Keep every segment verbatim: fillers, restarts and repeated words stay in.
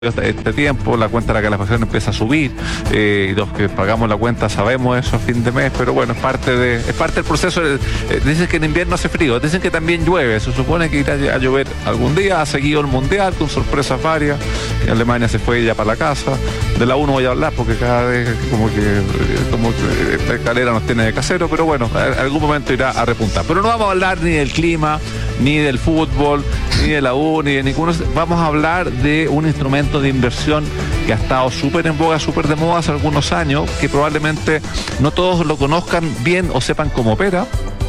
Este, este tiempo, la cuenta de la calefacción empieza a subir, eh, y los que pagamos la cuenta sabemos eso a fin de mes, pero bueno, es parte de es parte del proceso. Eh, dicen que en invierno hace frío, dicen que también llueve, se supone que irá a llover algún día. Ha seguido el mundial con sorpresas varias, Alemania se fue ya para la casa. De la uno voy a hablar porque cada vez como que como que esta escalera nos tiene de casero, pero bueno, en algún momento irá a repuntar. Pero no vamos a hablar ni del clima, ni del fútbol, ni de la U, ni de ninguno. Vamos a hablar de un instrumento de inversión que ha estado súper en boga, súper de moda hace algunos años, que probablemente no todos lo conozcan bien o sepan cómo opera.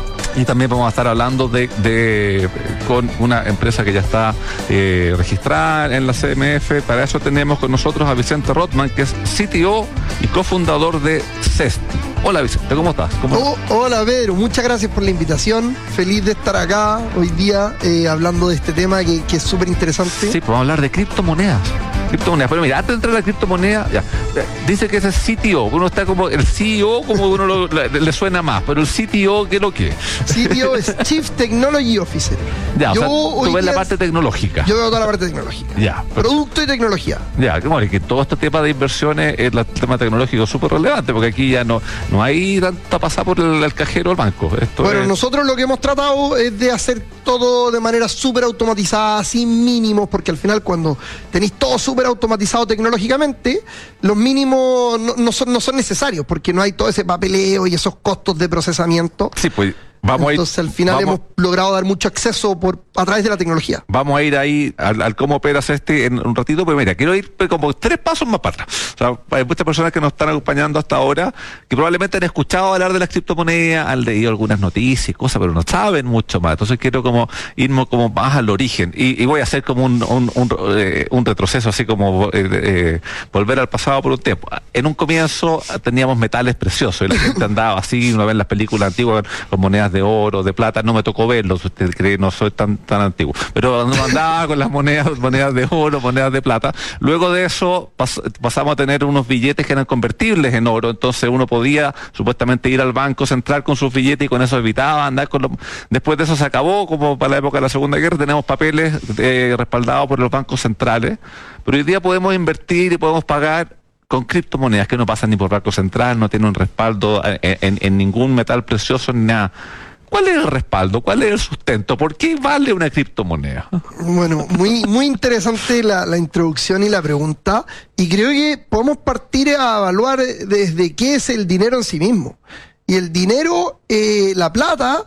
Y también vamos a estar hablando de, de con una empresa que ya está eh, registrada en la C M F. Para eso tenemos con nosotros a Vicente Rothman, que es C T O y cofundador de Cesti. Hola Vicente, ¿cómo estás? ¿Cómo oh, hola Pedro, muchas gracias por la invitación. Feliz de estar acá hoy día eh, hablando de este tema que, que es súper interesante. Sí, pues vamos a hablar de criptomonedas. Criptomonedas, pero mira, antes de entrar a la criptomoneda, ya, dice que ese es C T O, uno está como, el C E O como uno lo, le, le suena más, pero el C T O, ¿qué es lo que es? C T O es Chief Technology Officer. Ya, yo o sea, tú ves la parte tecnológica. Yo veo toda la parte tecnológica. Ya. Pero, producto y tecnología. Ya, que bueno, que todo este tema de inversiones, el tema tecnológico es súper relevante, porque aquí ya no, no hay tanta pasada por el, el cajero del banco. Esto bueno, es... nosotros lo que hemos tratado es de hacer todo de manera súper automatizada, sin mínimos, porque al final cuando tenéis todo súper automatizado tecnológicamente, los mínimos no, no, son, no son necesarios, porque no hay todo ese papeleo y esos costos de procesamiento. Sí, pues vamos Entonces a ir, al final vamos, hemos logrado dar mucho acceso por a través de la tecnología. Vamos a ir ahí al, al cómo operas este en un ratito, pero mira, quiero ir como tres pasos más para atrás. O sea, hay muchas personas que nos están acompañando hasta ahora, que probablemente han escuchado hablar de las criptomonedas, han leído algunas noticias y cosas, pero no saben mucho más. Entonces quiero como irme como más al origen, y, y voy a hacer como un, un, un, eh, un retroceso, así como eh, eh, volver al pasado por un tiempo. En un comienzo teníamos metales preciosos, y la gente andaba así, uno ve en las películas antiguas con monedas de oro, de plata. No me tocó verlos, usted cree, no soy tan tan antiguo, pero no andaba con las monedas monedas de oro, monedas de plata. Luego de eso pas, pasamos a tener unos billetes que eran convertibles en oro, entonces uno podía supuestamente ir al banco central con sus billetes y con eso evitaba andar con los... Después de eso se acabó, como para la época de la Segunda Guerra, tenemos papeles eh, respaldados por los bancos centrales, pero hoy día podemos invertir y podemos pagar con criptomonedas que no pasan ni por banco central, no tienen un respaldo en, en, en ningún metal precioso ni nada. ¿Cuál es el respaldo? ¿Cuál es el sustento? ¿Por qué vale una criptomoneda? Bueno, muy, muy interesante la, la introducción y la pregunta, y creo que podemos partir a evaluar desde qué es el dinero en sí mismo. Y el dinero, eh, la plata,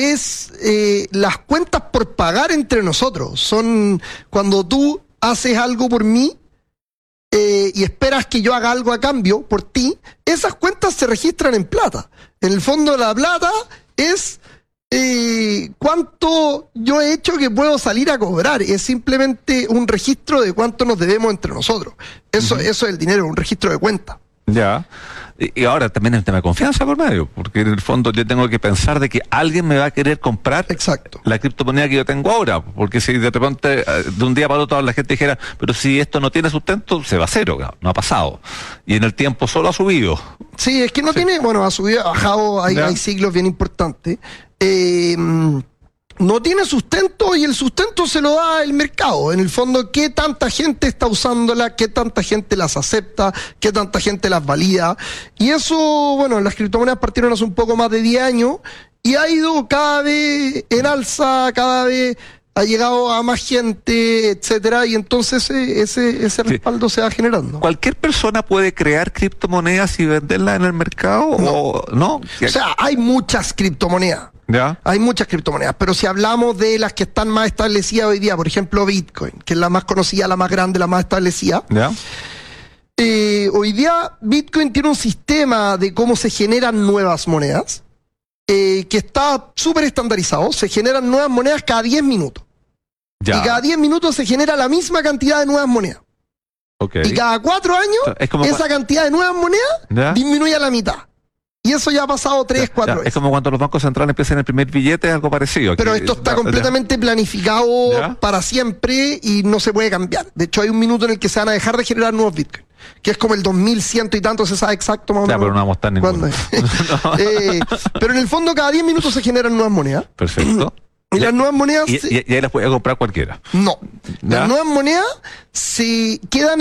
es eh, las cuentas por pagar entre nosotros. Son cuando tú haces algo por mí, Eh, y esperas que yo haga algo a cambio por ti, esas cuentas se registran en plata. En el fondo, la plata es eh, cuánto yo he hecho que puedo salir a cobrar. Es simplemente un registro de cuánto nos debemos entre nosotros. Eso, uh-huh. Eso es el dinero, un registro de cuenta. Ya. Y ahora también es un tema de confianza por medio, porque en el fondo yo tengo que pensar de que alguien me va a querer comprar Exacto. la criptomoneda que yo tengo ahora, porque si de repente de un día para otro la gente dijera, pero si esto no tiene sustento, se va a cero, no ha pasado, y en el tiempo solo ha subido. Sí, es que no sí. tiene, bueno, ha subido, ha bajado, hay, hay ciclos bien importantes. Eh, no tiene sustento, y el sustento se lo da el mercado. En el fondo, ¿qué tanta gente está usándola? ¿Qué tanta gente las acepta? ¿Qué tanta gente las valida? Y eso, bueno, las criptomonedas partieron hace un poco más de diez años y ha ido cada vez en alza, cada vez ha llegado a más gente, etcétera, y entonces ese, ese, ese respaldo sí. se va generando. ¿Cualquier persona puede crear criptomonedas y venderlas en el mercado? No. ¿O no? O sea, hay muchas criptomonedas. ¿Ya? Hay muchas criptomonedas, pero si hablamos de las que están más establecidas hoy día, por ejemplo Bitcoin, que es la más conocida, la más grande, la más establecida. ¿Ya? Eh, hoy día Bitcoin tiene un sistema de cómo se generan nuevas monedas, eh, que está súper estandarizado. Se generan nuevas monedas cada diez minutos. Ya. Y cada diez minutos se genera la misma cantidad de nuevas monedas. Okay. Y cada cuatro años, es como esa pa... cantidad de nuevas monedas ¿Ya? disminuye a la mitad. Y eso ya ha pasado tres, ya, cuatro ya. veces. Es como cuando los bancos centrales empiezan el primer billete, algo parecido. Pero Aquí, esto está ya, completamente ya. planificado ¿Ya? para siempre y no se puede cambiar. De hecho, hay un minuto en el que se van a dejar de generar nuevos Bitcoin, que es como el dos mil cien y tanto, se sabe exacto más o ya, menos. pero no vamos a estar ninguno. no. eh, pero en el fondo, cada diez minutos se generan nuevas monedas. Perfecto. Y las nuevas monedas... Y, se- y- y ahí las puede comprar cualquiera. No. ¿Ya? Las nuevas monedas se quedan